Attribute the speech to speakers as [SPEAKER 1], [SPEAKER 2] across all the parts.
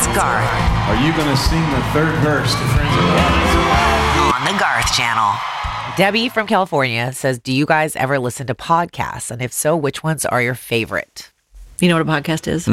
[SPEAKER 1] Ask Garth
[SPEAKER 2] Are you going to sing the third verse to Friends of God?
[SPEAKER 1] on the Garth Channel.
[SPEAKER 3] Debbie from California says, do you guys ever listen to podcasts? And if so, which ones are your favorite?
[SPEAKER 4] You know what a podcast is?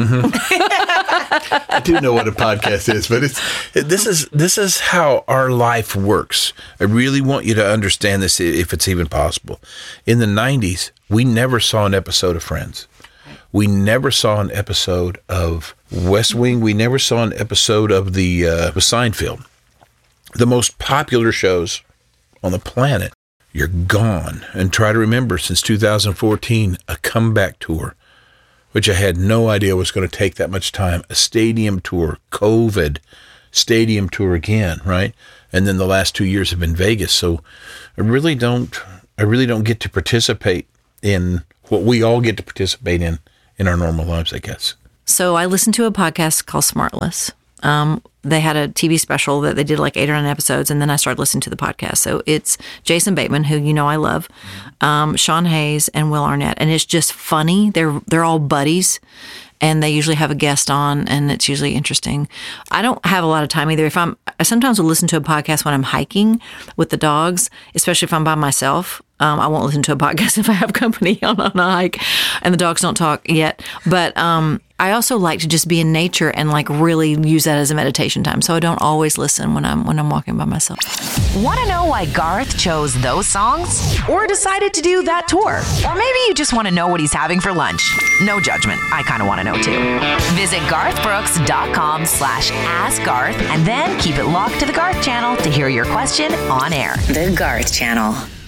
[SPEAKER 5] I do know what a podcast is, but this is how our life works. I really want you to understand this, if it's even possible. In the 90s, we never saw an episode of Friends. We never saw an episode of West Wing. We never saw an episode of the Seinfeld. The most popular shows on the planet, you're gone. And try to remember, since 2014, a comeback tour, which I had no idea was going to take that much time, a stadium tour, COVID, stadium tour again, right? And then the last 2 years have been Vegas. So I really don't get to participate in what we all get to participate in our normal lives, I guess.
[SPEAKER 4] So I listened to a podcast called Smartless. They had a TV special that they did like 8 or 9 episodes, and then I started listening to the podcast. So it's Jason Bateman, who you know I love, Sean Hayes, and Will Arnett, and it's just funny. They're all buddies, and they usually have a guest on, and it's usually interesting. I don't have a lot of time either. I sometimes will listen to a podcast when I'm hiking with the dogs, especially if I'm by myself. I won't listen to a podcast if I have company on a hike and the dogs don't talk yet. But I also like to just be in nature and like really use that as a meditation time. So I don't always listen when I'm walking by myself.
[SPEAKER 1] Want to know why Garth chose those songs? Or decided to do that tour? Or maybe you just want to know what he's having for lunch? No judgment. I kind of want to know too. Visit garthbrooks.com/askgarth and then keep it locked to the Garth Channel to hear your question on air. The Garth Channel.